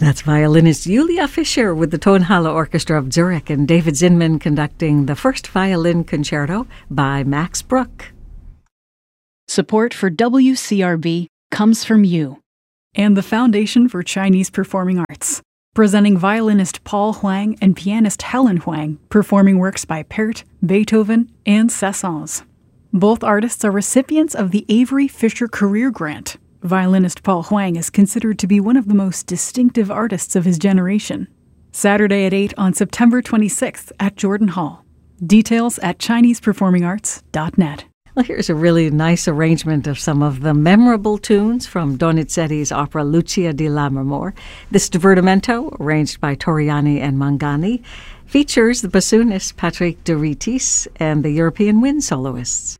That's violinist Julia Fischer with the Tonhalle Orchestra of Zurich and David Zinman conducting the first violin concerto by Max Bruch. Support for WCRB comes from you and the Foundation for Chinese Performing Arts, presenting violinist Paul Huang and pianist Helen Huang performing works by Pärt, Beethoven, and Saint-Saëns. Both artists are recipients of the Avery Fisher Career Grant. Violinist Paul Huang is considered to be one of the most distinctive artists of his generation. Saturday at 8 on September 26th at Jordan Hall. Details at ChinesePerformingArts.net. Well, here's a really nice arrangement of some of the memorable tunes from Donizetti's opera Lucia di Lammermoor. This divertimento, arranged by Torriani and Mangani, features the bassoonist Patrick de Ritis and the European wind soloists.